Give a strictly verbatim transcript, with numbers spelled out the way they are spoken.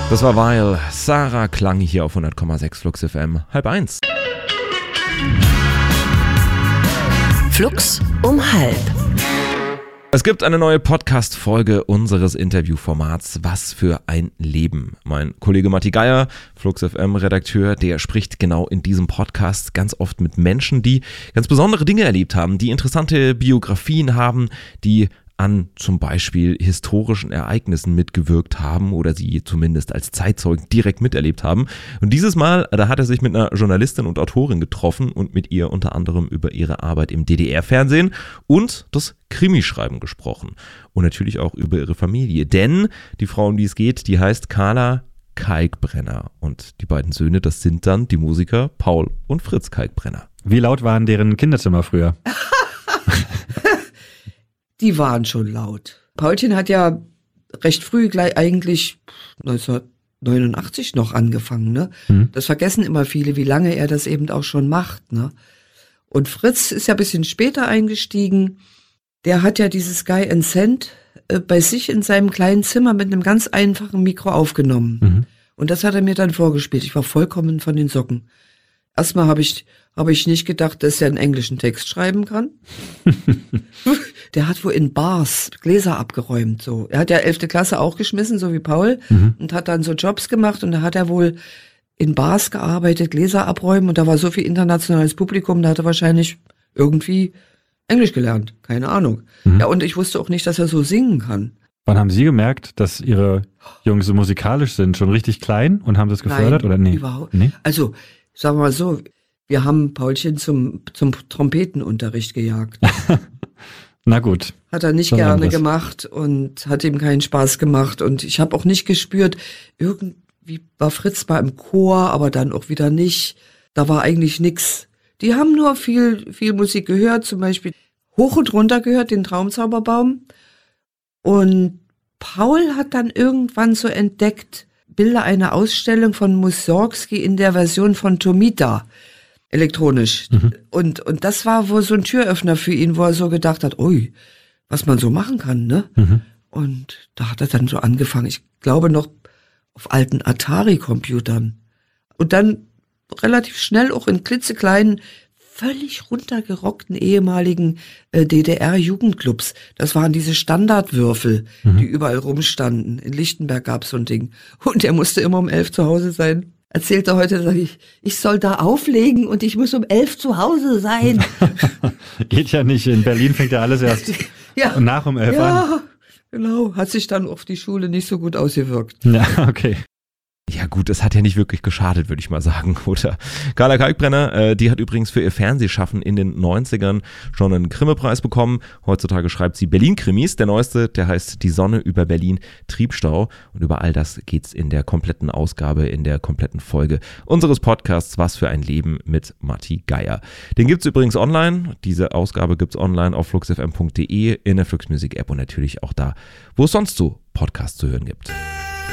Das war Weil. Sarah Klang hier auf hundert Komma sechs Flux F M. Halb eins. Flux um halb. Es gibt eine neue Podcast-Folge unseres Interviewformats Was für ein Leben. Mein Kollege Matti Geier, Flux F M-Redakteur, der spricht genau in diesem Podcast ganz oft mit Menschen, die ganz besondere Dinge erlebt haben, die interessante Biografien haben, die an zum Beispiel historischen Ereignissen mitgewirkt haben oder sie zumindest als Zeitzeugen direkt miterlebt haben. Und dieses Mal, da hat er sich mit einer Journalistin und Autorin getroffen und mit ihr unter anderem über ihre Arbeit im D D R-Fernsehen und das Krimischreiben gesprochen. Und natürlich auch über ihre Familie. Denn die Frau, um die es geht, die heißt Carla Kalkbrenner. Und die beiden Söhne, das sind dann die Musiker Paul und Fritz Kalkbrenner. Wie laut waren deren Kinderzimmer früher? Die waren schon laut. Paulchen hat ja recht früh gleich eigentlich neunzehnhundertneunundachtzig noch angefangen, ne? Hm. Das vergessen immer viele, wie lange er das eben auch schon macht, ne? Und Fritz ist ja ein bisschen später eingestiegen. Der hat ja dieses Guy and Sand äh, bei sich in seinem kleinen Zimmer mit einem ganz einfachen Mikro aufgenommen. Mhm. Und das hat er mir dann vorgespielt. Ich war vollkommen von den Socken. Erstmal habe ich habe ich nicht gedacht, dass er einen englischen Text schreiben kann. Der hat wohl in Bars Gläser abgeräumt, so. Er hat ja elfte Klasse auch geschmissen, so wie Paul, mhm. und hat dann so Jobs gemacht und da hat er wohl in Bars gearbeitet, Gläser abräumen und da war so viel internationales Publikum, da hat er wahrscheinlich irgendwie Englisch gelernt, keine Ahnung. Mhm. Ja, und ich wusste auch nicht, dass er so singen kann. Wann haben Sie gemerkt, dass Ihre Jungs so musikalisch sind? Schon richtig klein und haben das gefördert? Nein, oder nee? Überhaupt. Nee? Also, sagen wir mal so, wir haben Paulchen zum, zum Trompetenunterricht gejagt. Na gut. Hat er nicht gerne anderes. gemacht und hat ihm keinen Spaß gemacht. Und ich habe auch nicht gespürt, irgendwie war Fritz mal im Chor, aber dann auch wieder nicht. Da war eigentlich nix. Die haben nur viel, viel Musik gehört, zum Beispiel hoch und runter gehört, den Traumzauberbaum. Und Paul hat dann irgendwann so entdeckt, Bilder einer Ausstellung von Mussorgsky in der Version von Tomita. Elektronisch. Mhm. Und, und das war wohl so ein Türöffner für ihn, wo er so gedacht hat, ui, was man so machen kann, ne? Mhm. Und da hat er dann so angefangen, ich glaube noch auf alten Atari-Computern. Und dann relativ schnell auch in klitzekleinen, völlig runtergerockten ehemaligen äh, D D R-Jugendclubs. Das waren diese Standardwürfel, mhm. die überall rumstanden. In Lichtenberg gab's so ein Ding. Und er musste immer um elf zu Hause sein. Erzählte heute, sag ich, ich soll da auflegen und ich muss um elf zu Hause sein. Geht ja nicht. In Berlin fängt ja alles erst ja, nach um elf ja, an. Ja, genau. Hat sich dann auf die Schule nicht so gut ausgewirkt. Ja, okay. Ja gut, es hat ja nicht wirklich geschadet, würde ich mal sagen, oder? Carla Kalkbrenner, äh, die hat übrigens für ihr Fernsehschaffen in den neunzigern schon einen Grimme-Preis bekommen. Heutzutage schreibt sie Berlin-Krimis. Der neueste, der heißt Die Sonne über Berlin, Triebstau. Und über all das geht's in der kompletten Ausgabe, in der kompletten Folge unseres Podcasts Was für ein Leben mit Matti Geier. Den gibt's übrigens online. Diese Ausgabe gibt's online auf fluxfm punkt de, in der Flux Music App und natürlich auch da, wo es sonst so Podcasts zu hören gibt.